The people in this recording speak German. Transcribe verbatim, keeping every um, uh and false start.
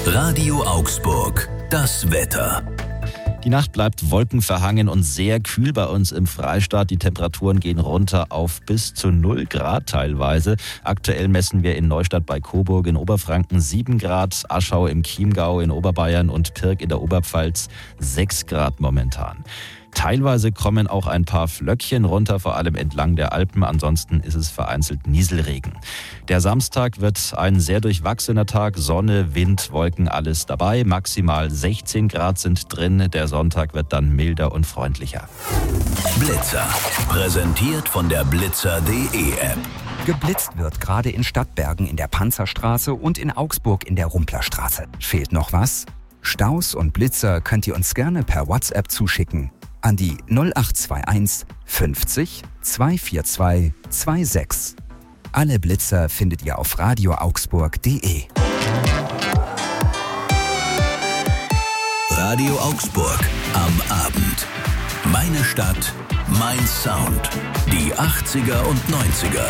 Radio Augsburg, das Wetter. Die Nacht bleibt wolkenverhangen und sehr kühl bei uns im Freistaat. Die Temperaturen gehen runter auf bis zu null Grad teilweise. Aktuell messen wir in Neustadt bei Coburg in Oberfranken sieben Grad, Aschau im Chiemgau in Oberbayern und Pirk in der Oberpfalz sechs Grad momentan. Teilweise kommen auch ein paar Flöckchen runter, vor allem entlang der Alpen. Ansonsten ist es vereinzelt Nieselregen. Der Samstag wird ein sehr durchwachsener Tag. Sonne, Wind, Wolken, alles dabei. Maximal sechzehn Grad sind drin. Der Sonntag wird dann milder und freundlicher. Blitzer. Präsentiert von der blitzer punkt de App. Geblitzt wird gerade in Stadtbergen in der Panzerstraße und in Augsburg in der Rumplerstraße. Fehlt noch was? Staus und Blitzer könnt ihr uns gerne per WhatsApp zuschicken. An die null acht zwei eins fünfzig zweihundertvierundzwanzig sechsundzwanzig. Alle Blitzer findet ihr auf radio augsburg punkt de. Radio Augsburg am Abend. Meine Stadt, mein Sound. Die achtziger und neunziger.